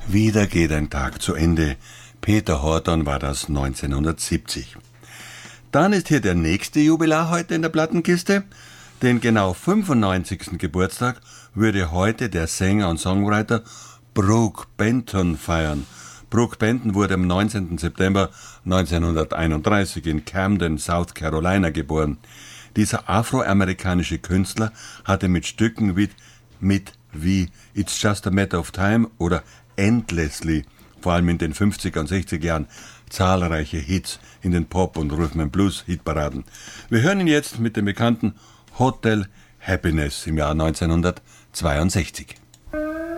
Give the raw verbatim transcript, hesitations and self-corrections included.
Wieder geht ein Tag zu Ende. Peter Horton war das neunzehnhundertsiebzig. Dann ist hier der nächste Jubilar heute in der Plattenkiste. Den genau fünfundneunzigsten Geburtstag würde heute der Sänger und Songwriter Brook Benton feiern. Brook Benton wurde am neunzehnten September neunzehnhunderteinunddreißig in Camden, South Carolina geboren. Dieser afroamerikanische Künstler hatte mit Stücken wie, mit wie It's Just a Matter of Time oder Endlessly, vor allem in den fünfziger und sechziger Jahren, zahlreiche Hits in den Pop- und Rhythm and Blues Hitparaden. Wir hören ihn jetzt mit dem bekannten Hotel Happiness im Jahr neunzehnhundertzweiundsechzig.